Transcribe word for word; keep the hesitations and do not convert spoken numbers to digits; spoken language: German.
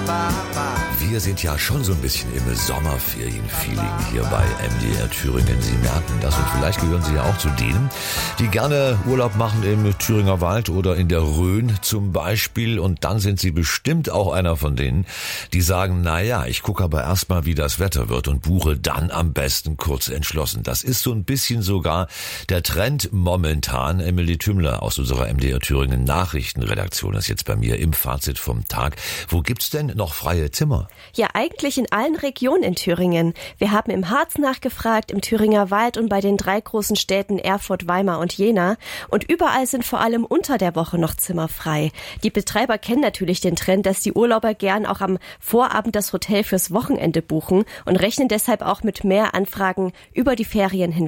Wir sind ja schon so ein bisschen im Sommerferien-Feeling hier bei M D R Thüringen. Sie merken das und vielleicht gehören Sie ja auch zu denen, die gerne Urlaub machen im Thüringer Wald oder in der Rhön zum Beispiel. Und dann sind Sie bestimmt auch einer von denen, die sagen, naja, ich gucke aber erstmal, wie das Wetter wird und buche dann am besten kurz entschlossen. Das ist so ein bisschen sogar der Trend momentan. Emily Tümmler aus unserer M D R Thüringen Nachrichtenredaktion ist jetzt bei mir im Fazit vom Tag. Wo gibt's denn noch freie Zimmer? Ja, eigentlich in allen Regionen in Thüringen. Wir haben im Harz nachgefragt, im Thüringer Wald und bei den drei großen Städten Erfurt, Weimar und Jena. Und überall sind vor allem unter der Woche noch Zimmer frei. Die Betreiber kennen natürlich den Trend, dass die Urlauber gern auch am Vorabend das Hotel fürs Wochenende buchen und rechnen deshalb auch mit mehr Anfragen über die Ferien hinweg.